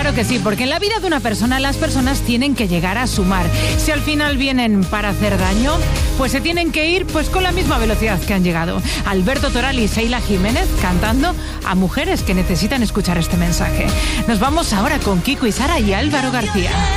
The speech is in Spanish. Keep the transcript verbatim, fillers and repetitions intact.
Claro que sí, porque en la vida de una persona las personas tienen que llegar a sumar. Si al final vienen para hacer daño, pues se tienen que ir pues con la misma velocidad que han llegado. Alberto Toral y Seila Jiménez cantando a mujeres que necesitan escuchar este mensaje. Nos vamos ahora con Kiko y Sara y Álvaro García.